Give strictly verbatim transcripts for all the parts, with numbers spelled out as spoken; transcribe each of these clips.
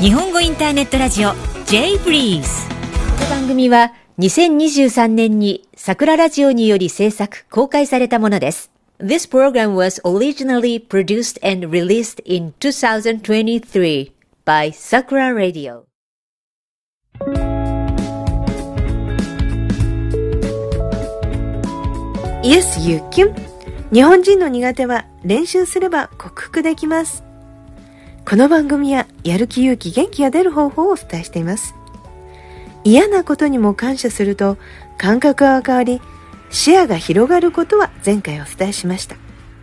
日本語インターネットラジオ J ブリーズ。 この番組はにせんにじゅうさんねんに桜ラジオにより制作公開されたものです。This program was originally produced and released in two thousand twenty-three by Sakura Radio. Yes, you can. 日本人の苦手は練習すれば克服できます。この番組はやる気、勇気、元気が出る方法をお伝えしています。嫌なことにも感謝すると感覚が変わり、視野が広がることは前回お伝えしました。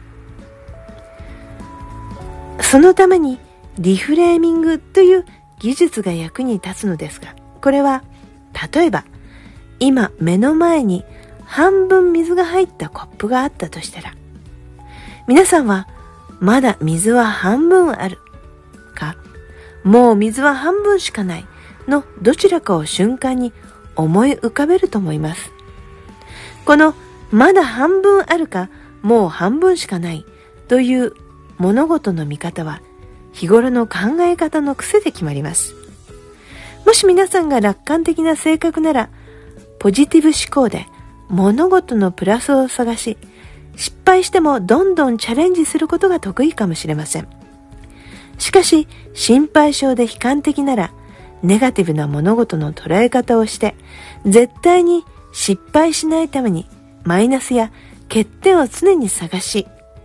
そのためにリフレーミングという技術が役に立つのですが、これは例えば今目の前に半分水が入ったコップがあったとしたら、皆さんはまだ水は半分あるか、もう水は半分しかないのどちらかを瞬間に思い浮かべると思います。このまだ半分あるか、もう半分しかないという物事の見方は日頃の考え方の癖で決まります。もし皆さんが楽観的な性格なら、ポジティブ思考で物事のプラスを探し、失敗してもどんどんチャレンジすることが得意かもしれません。しかし心配性で悲観的なら、ネガティブな物事の捉え方をして、絶対に失敗しないためにマイナスや欠点を常に探し、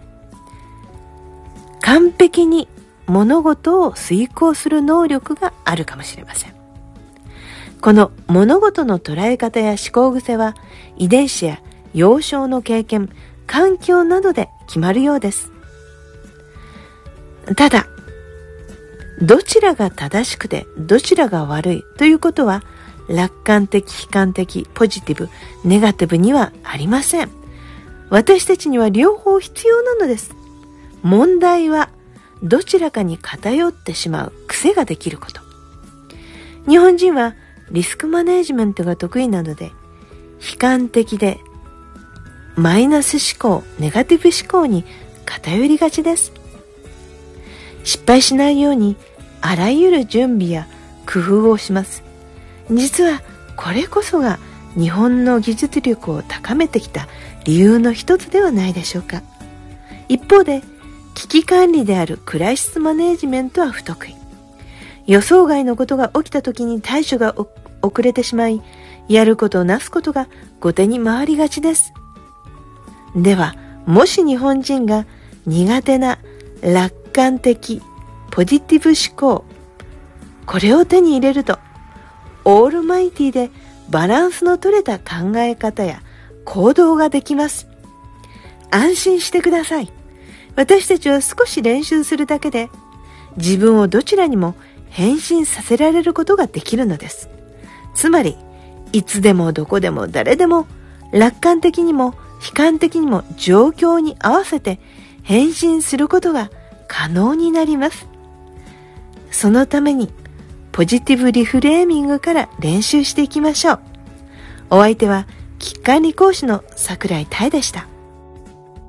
完璧に物事を遂行する能力があるかもしれません。この物事の捉え方や思考癖は遺伝子や幼少の経験、環境などで決まるようです。ただ、どちらが正しくてどちらが悪いということは楽観的、悲観的、ポジティブ、ネガティブにはありません。私たちには両方必要なのです。問題はどちらかに偏ってしまう癖ができること。日本人はリスクマネジメントが得意なので、悲観的でマイナス思考、ネガティブ思考に偏りがちです。失敗しないようにあらゆる準備や工夫をします。実はこれこそが日本の技術力を高めてきた理由の一つではないでしょうか。一方で危機管理であるクライシスマネジメントは不得意。予想外のことが起きた時に対処が遅れてしまい、やることなすことが後手に回りがちです。では、もし日本人が苦手な楽観的、ポジティブ思考、これを手に入れると、オールマイティでバランスの取れた考え方や行動ができます。安心してください。私たちは少し練習するだけで、自分をどちらにも変身させられることができるのです。つまり、いつでもどこでも誰でも楽観的にも悲観的にも状況に合わせて変身することが可能になります。そのためにポジティブリフレーミングから練習していきましょう。お相手は危機管理講師の櫻井多恵でした。